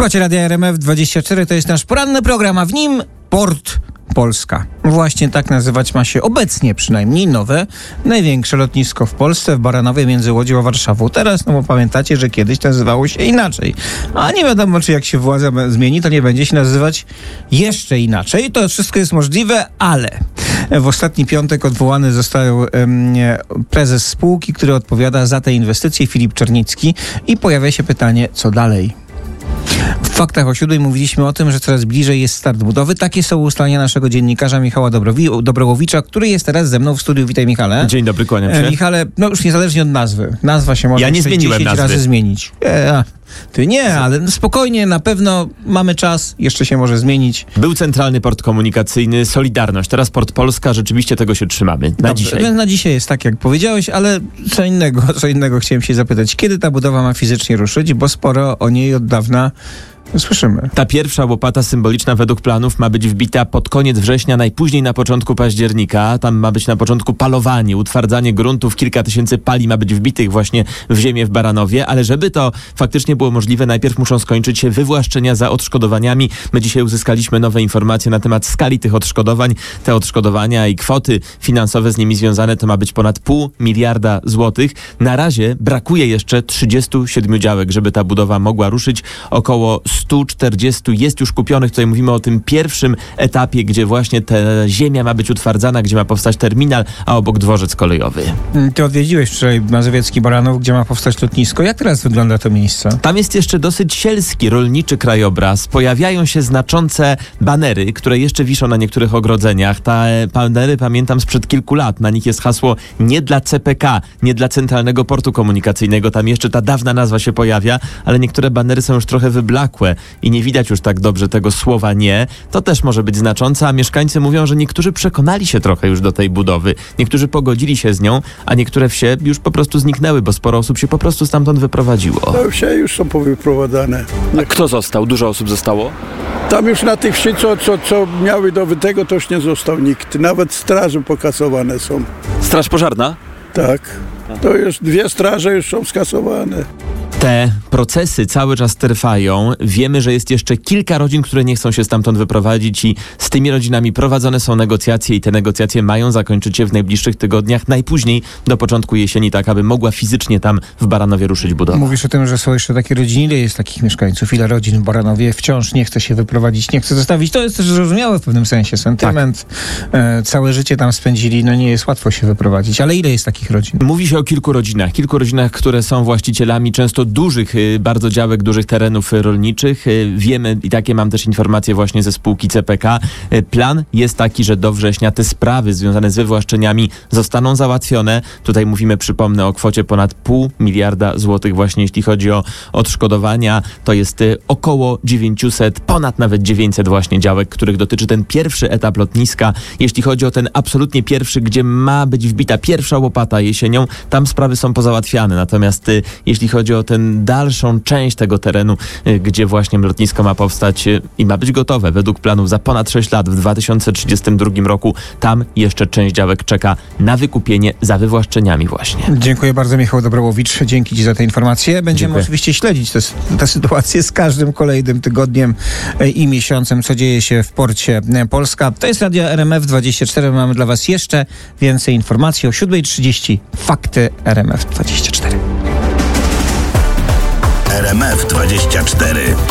Słuchajcie, Radia RMF24 to jest nasz poranny program, a w nim Port Polska. Właśnie tak nazywać ma się obecnie przynajmniej nowe, największe lotnisko w Polsce, w Baranowie między Łodzią a Warszawą. Teraz, no bo pamiętacie, że kiedyś nazywało się inaczej. A nie wiadomo, czy jak się władza zmieni, to nie będzie się nazywać jeszcze inaczej. To wszystko jest możliwe, ale w ostatni piątek odwołany został prezes spółki, który odpowiada za te inwestycje, Filip Czernicki, i pojawia się pytanie, co dalej? W Faktach o 7 mówiliśmy o tym, że coraz bliżej jest start budowy. Takie są ustalenia naszego dziennikarza Michała Dobrołowicza, który jest teraz ze mną w studiu. Witaj, Michale. Dzień dobry, kłaniam się. Michale, no już niezależnie od nazwy. Nazwa się może 10 razy zmienić. Ty nie, ale spokojnie, na pewno mamy czas, jeszcze się może zmienić. Był Centralny Port Komunikacyjny, Solidarność, teraz Port Polska, rzeczywiście tego się trzymamy. Na dzisiaj. Na dzisiaj jest tak, jak powiedziałeś, ale co innego chciałem się zapytać. Kiedy ta budowa ma fizycznie ruszyć, bo sporo o niej od dawna słyszymy. Ta pierwsza łopata symboliczna według planów ma być wbita pod koniec września, najpóźniej na początku października. Tam ma być na początku palowanie, utwardzanie gruntów, kilka tysięcy pali ma być wbitych właśnie w ziemię w Baranowie, ale żeby to faktycznie było możliwe, najpierw muszą skończyć się wywłaszczenia za odszkodowaniami. My dzisiaj uzyskaliśmy nowe informacje na temat skali tych odszkodowań. Te odszkodowania i kwoty finansowe z nimi związane to ma być ponad 0,5 miliarda złotych. Na razie brakuje jeszcze 37 działek, żeby ta budowa mogła ruszyć. Około 140 jest już kupionych. Tutaj mówimy o tym pierwszym etapie, gdzie właśnie ta ziemia ma być utwardzana, gdzie ma powstać terminal, a obok dworzec kolejowy. Ty odwiedziłeś wczoraj Mazowiecki Baranów, gdzie ma powstać lotnisko. Jak teraz wygląda to miejsce? Tam jest jeszcze dosyć sielski, rolniczy krajobraz. Pojawiają się znaczące banery, które jeszcze wiszą na niektórych ogrodzeniach. Te banery pamiętam sprzed kilku lat. Na nich jest hasło nie dla CPK, nie dla Centralnego Portu Komunikacyjnego. Tam jeszcze ta dawna nazwa się pojawia, ale niektóre banery są już trochę wyblakłe i nie widać już tak dobrze tego słowa nie. To też może być znaczące, a mieszkańcy mówią, że niektórzy przekonali się trochę już do tej budowy. Niektórzy pogodzili się z nią, a niektóre wsie już po prostu zniknęły, bo sporo osób się po prostu stamtąd wyprowadziło. No wsie już są powyprowadzane. A kto został? Dużo osób zostało? Tam już na tych wsi, co miały do tego, to już nie został nikt. Nawet straże pokasowane są. Straż pożarna? Tak. To już 2 straże już są skasowane. Te procesy cały czas trwają. Wiemy, że jest jeszcze kilka rodzin, które nie chcą się stamtąd wyprowadzić i z tymi rodzinami prowadzone są negocjacje i te negocjacje mają zakończyć się w najbliższych tygodniach, najpóźniej do początku jesieni, tak aby mogła fizycznie tam w Baranowie ruszyć budowa. Mówisz o tym, że są jeszcze takie rodziny. Ile jest takich mieszkańców? Ile rodzin w Baranowie wciąż nie chce się wyprowadzić, nie chce zostawić? To jest też zrozumiałe w pewnym sensie. Sentyment. Tak. Całe życie tam spędzili. No nie jest łatwo się wyprowadzić. Ale ile jest takich rodzin? Mówi się o kilku rodzinach, które są właścicielami często dużych, bardzo działek, dużych terenów rolniczych. Wiemy i takie mam też informacje właśnie ze spółki CPK. Plan jest taki, że do września te sprawy związane z wywłaszczeniami zostaną załatwione. Tutaj mówimy, przypomnę, o kwocie ponad 0,5 miliarda złotych właśnie jeśli chodzi o odszkodowania. To jest około 900, ponad nawet 900 właśnie działek, których dotyczy ten pierwszy etap lotniska. Jeśli chodzi o ten absolutnie pierwszy, gdzie ma być wbita pierwsza łopata jesienią, tam sprawy są pozałatwiane. Natomiast jeśli chodzi o tę dalszą część tego terenu, gdzie właśnie lotnisko ma powstać i ma być gotowe według planów za ponad 6 lat w 2032 roku, tam jeszcze część działek czeka na wykupienie za wywłaszczeniami właśnie. Dziękuję bardzo, Michał Dobrołowicz. Dzięki Ci za te informacje. Będziemy oczywiście śledzić tę sytuację z każdym kolejnym tygodniem i miesiącem, co dzieje się w Porcie Polska. To jest Radio RMF24. Mamy dla Was jeszcze więcej informacji o 7:30. Fakty RMF24. RMF24.